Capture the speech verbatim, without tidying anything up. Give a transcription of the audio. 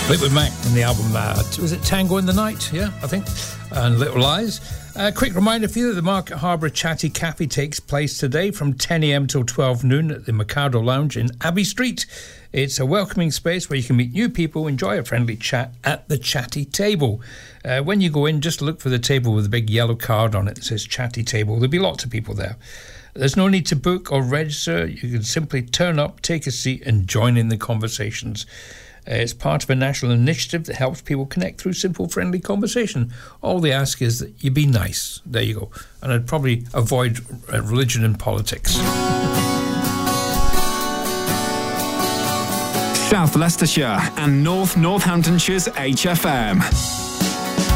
Fleetwood Mac from the album, uh, was it Tango in the Night? Yeah, I think. And Little Lies. A uh, quick reminder for you that the Market Harbour Chatty Cafe takes place today from ten a m till twelve noon at the Mikado Lounge in Abbey Street. It's a welcoming space where you can meet new people, enjoy a friendly chat at the Chatty Table. Uh, when you go in, just look for the table with a big yellow card on it that says Chatty Table. There'll be lots of people there. There's no need to book or register. You can simply turn up, take a seat and join in the conversations. Uh, it's part of a national initiative that helps people connect through simple, friendly conversation. All they ask is that you be nice. There you go. And I'd probably avoid uh, religion and politics. South Leicestershire and North Northamptonshire's H F M.